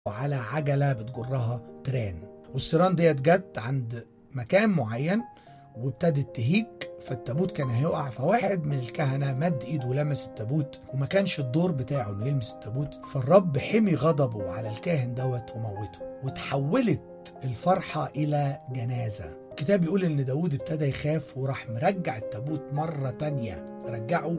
وعلى عجلة بتجرها تران، والسيران ديت جت عند مكان معين وابتدت تهيج، فالتابوت كان هيقع. فواحد من الكهنة مد ايده ولمس التابوت، وما كانش الدور بتاعه انه يلمس التابوت، فالرب حمي غضبه على الكاهن دوت وموته، وتحولت الفرحة إلى جنازة. الكتاب يقول ان داود ابتدى يخاف وراح مرجع التابوت مرة تانية، رجعه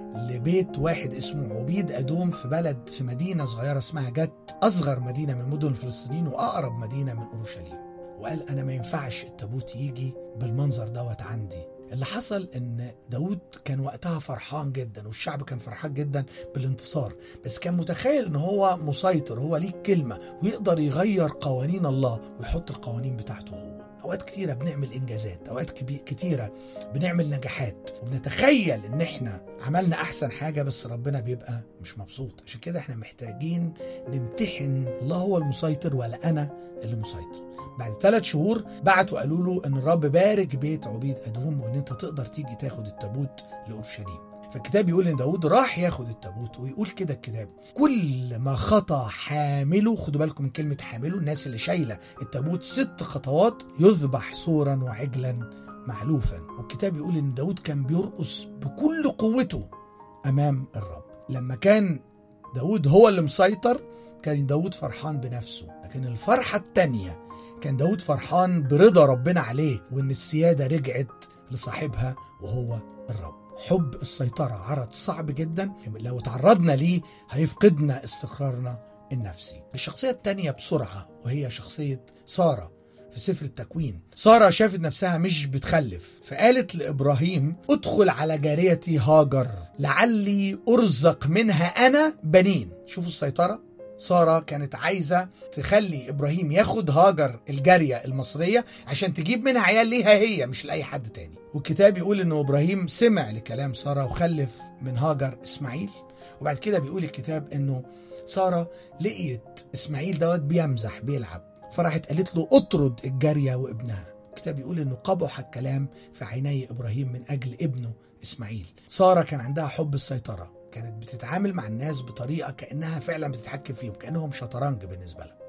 لبيت واحد اسمه عبيد أدوم في بلد في مدينة صغيرة اسمها جت، أصغر مدينة من مدن الفلسطينيين وأقرب مدينة من أورشليم. وقال أنا ما ينفعش التابوت يجي بالمنظر دوت عندي. اللي حصل ان داود كان وقتها فرحان جدا، والشعب كان فرحان جدا بالانتصار، بس كان متخيل ان هو مسيطر، هو ليه كلمة ويقدر يغير قوانين الله ويحط القوانين بتاعته هو. اوقات كتيرة بنعمل انجازات، اوقات كتيرة بنعمل نجاحات وبنتخيل ان احنا عملنا احسن حاجة، بس ربنا بيبقى مش مبسوط. عشان كده احنا محتاجين نمتحن الله هو المسيطر ولا انا اللي مسيطر. بعد 3 شهور بعتوا قالوا له ان الرب بارك بيت عبيد أدوم وان انت تقدر تيجي تاخد التابوت لأورشليم. فالكتاب يقول ان داود راح ياخد التابوت، ويقول كده الكتاب كل ما خطى حامله، خدوا بالكم من كلمة حامله، الناس اللي شايلة التابوت 6 خطوات يذبح صورا وعجلا معلوفا. والكتاب يقول ان داود كان بيرقص بكل قوته امام الرب. لما كان داود هو اللي مسيطر كان داود فرحان بنفسه، لكن الفرحة التانية كان داود فرحان برضا ربنا عليه، وان السيادة رجعت لصاحبها وهو الرب. حب السيطرة عرض صعب جدا، لو تعرضنا ليه هيفقدنا استقرارنا النفسي. الشخصية التانية بسرعة وهي شخصية سارة في سفر التكوين. سارة شافت نفسها مش بتخلف، فقالت لإبراهيم ادخل على جاريتي هاجر لعلي أرزق منها أنا بنين. شوفوا السيطرة. سارة كانت عايزة تخلي إبراهيم ياخد هاجر الجارية المصرية عشان تجيب منها عيال ليها هي مش لأي حد تاني. والكتاب يقول إنه إبراهيم سمع لكلام سارة وخلف من هاجر إسماعيل. وبعد كده بيقول الكتاب إنه سارة لقيت إسماعيل دوت بيمزح بيلعب، فراحت قالت له اطرد الجارية وابنها. الكتاب يقول إنه قبح الكلام في عيني إبراهيم من أجل ابنه إسماعيل. سارة كان عندها حب السيطرة، كانت بتتعامل مع الناس بطريقة كأنها فعلا بتتحكم فيهم، كأنهم شطرنج بالنسبة لها.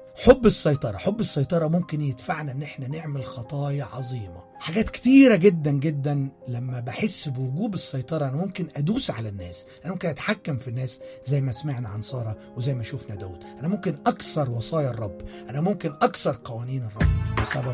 حب السيطرة ممكن يدفعنا ان احنا نعمل خطايا عظيمة، حاجات كتيرة جدا جدا. لما بحس بوجوب السيطرة انا ممكن ادوس على الناس، انا ممكن اتحكم في الناس زي ما سمعنا عن سارة وزي ما شفنا داود. انا ممكن اكسر وصايا الرب، انا ممكن اكسر قوانين الرب بسبب